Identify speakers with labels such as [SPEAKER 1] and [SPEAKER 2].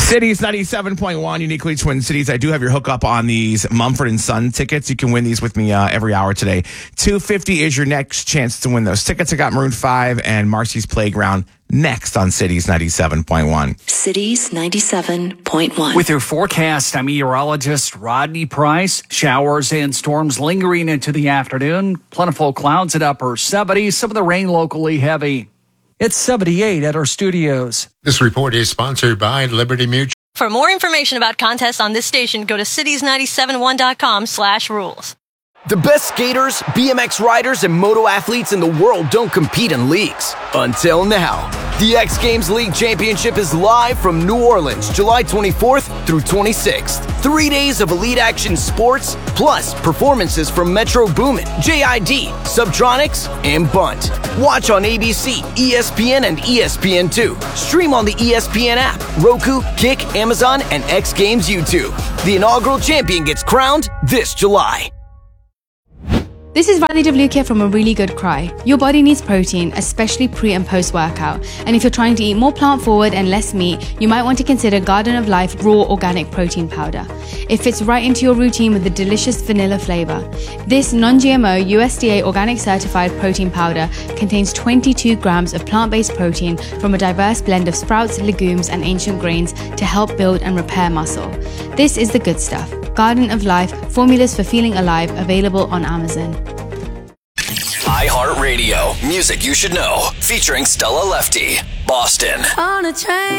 [SPEAKER 1] Cities 97.1, uniquely Twin Cities. I do have your hookup on these Mumford & Son tickets. You can win these with me every hour today. $250 is your next chance to win those tickets. I got Maroon 5 and Marcy's Playground next on Cities 97.1.
[SPEAKER 2] Cities 97.1.
[SPEAKER 3] With your forecast, I'm meteorologist Rodney Price. Showers and storms lingering into the afternoon. Plentiful clouds at upper 70s. Some of the rain locally heavy. It's 78 at our studios.
[SPEAKER 4] This report is sponsored by Liberty Mutual.
[SPEAKER 5] For more information about contests on this station, go to cities971.com/rules.
[SPEAKER 6] The best skaters, BMX riders, and moto athletes in the world don't compete in leagues. Until now. The X Games League Championship is live from New Orleans, July 24th through 26th. 3 days of elite action sports, plus performances from Metro Boomin, JID, Subtronics, and Bunt. Watch on ABC, ESPN, and ESPN2. Stream on the ESPN app, Roku, Kick, Amazon, and X Games YouTube. The inaugural champion gets crowned this July.
[SPEAKER 7] This is Riley DeVlukia from A Really Good Cry. Your body needs protein, especially pre and post workout. And if you're trying to eat more plant forward and less meat, you might want to consider Garden of Life Raw Organic Protein Powder. It fits right into your routine with a delicious vanilla flavor. This non-GMO USDA organic certified protein powder contains 22 grams of plant-based protein from a diverse blend of sprouts, legumes, and ancient grains to help build and repair muscle. This is the good stuff. Garden of Life, formulas for feeling alive, available on Amazon.
[SPEAKER 8] iHeartRadio, music you should know, featuring Stella Lefty, Boston.
[SPEAKER 9] On a train.